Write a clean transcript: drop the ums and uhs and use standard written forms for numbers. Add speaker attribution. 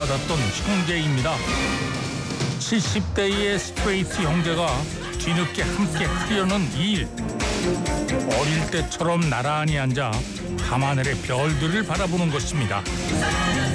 Speaker 1: 받았던 형제입니다. 70대의 스트레이트 형제가 뒤늦게 함께 하려는 일. 어릴 때처럼 나란히 앉아 밤하늘의 별들을 바라보는 것입니다.